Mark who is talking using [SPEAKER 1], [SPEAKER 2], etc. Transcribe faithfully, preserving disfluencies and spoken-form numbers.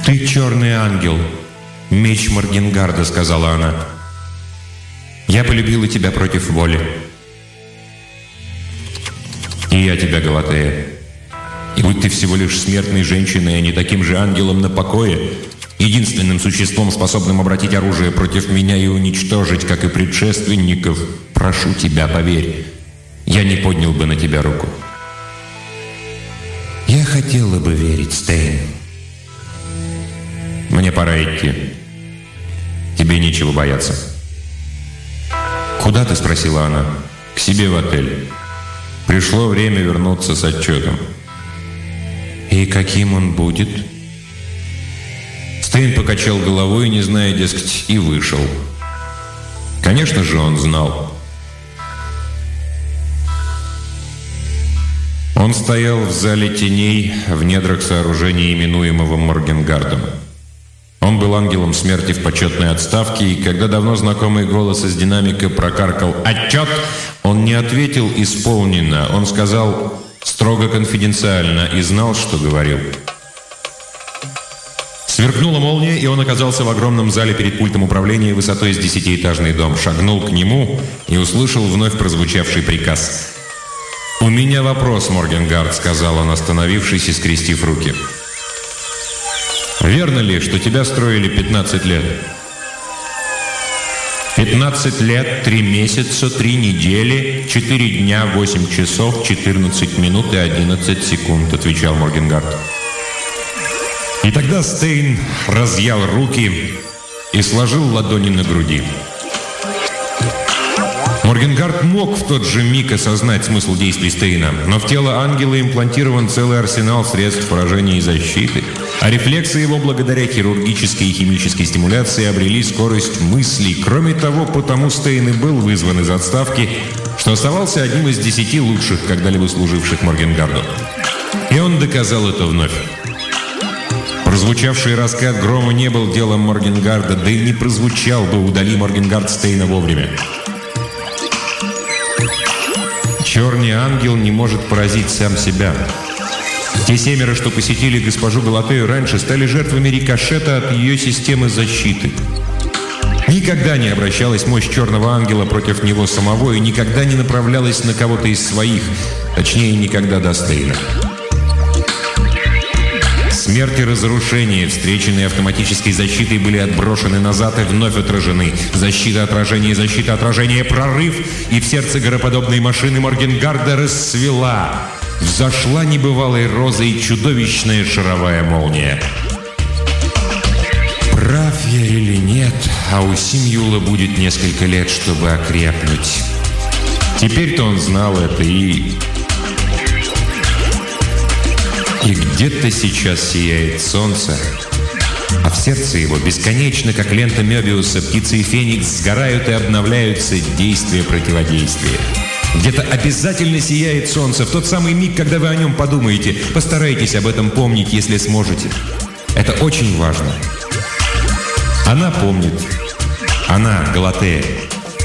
[SPEAKER 1] «Ты черный ангел, меч Моргенгарда», — сказала она. «Я полюбила тебя против воли. И я тебя, Галатея. И будь ты всего лишь смертной женщиной, а не таким же ангелом на покое, единственным существом, способным обратить оружие против меня и уничтожить, как и предшественников, прошу тебя, поверь, я не поднял бы на тебя руку». «Я хотела бы верить, Стейн». «Мне пора идти. Тебе нечего бояться». «Куда ты?» — спросила она. «К себе в отель. Пришло время вернуться с отчетом». «И каким он будет?» Стейн покачал головой, не зная, дескать, и вышел. Конечно же, он знал. Он стоял в зале теней в недрах сооружения, именуемого Моргенгардом. Он был ангелом смерти в почетной отставке, и когда давно знакомый голос из динамика прокаркал «Отчет!», он не ответил «Исполнено». Он сказал строго конфиденциально и знал, что говорил. Сверкнула молния, и он оказался в огромном зале перед пультом управления высотой с десятиэтажный дом. Шагнул к нему и услышал вновь прозвучавший приказ. «У меня вопрос, Моргенгард», — сказал он, остановившись и скрестив руки. «Верно ли, что тебя строили пятнадцать лет?» «пятнадцать лет, три месяца, три недели, четыре дня, восемь часов, четырнадцать минут и одиннадцать секунд», — отвечал Моргенгард. И тогда Стейн разъял руки и сложил ладони на груди. Моргенгард мог в тот же миг осознать смысл действий Стейна, но в тело ангела имплантирован целый арсенал средств поражения и защиты, а рефлексы его благодаря хирургической и химической стимуляции обрели скорость мыслей. Кроме того, потому Стейн и был вызван из отставки, что оставался одним из десяти лучших, когда-либо служивших Моргенгарду. И он доказал это вновь. Прозвучавший раскат грома не был делом Моргенгарда, да и не прозвучал бы, удали Моргенгард Стейна вовремя. Черный ангел не может поразить сам себя. Те семеро, что посетили госпожу Галатею раньше, стали жертвами рикошета от ее системы защиты. Никогда не обращалась мощь черного ангела против него самого и никогда не направлялась на кого-то из своих, точнее, никогда до Стейна. Смерть и разрушение, встреченные автоматической защитой, были отброшены назад и вновь отражены. Защита, отражение, защита, отражение, прорыв. И в сердце гороподобной машины Моргенгарда расцвела. Взошла небывалой розой чудовищная шаровая молния. Прав я или нет, а у Симьюла будет несколько лет, чтобы окрепнуть. Теперь-то он знал это и... И где-то сейчас сияет солнце, а в сердце его бесконечно, как лента Мёбиуса, птицы и феникс сгорают и обновляются действия противодействия. Где-то обязательно сияет солнце в тот самый миг, когда вы о нем подумаете. Постарайтесь об этом помнить, если сможете. Это очень важно. Она помнит. Она, Галатея.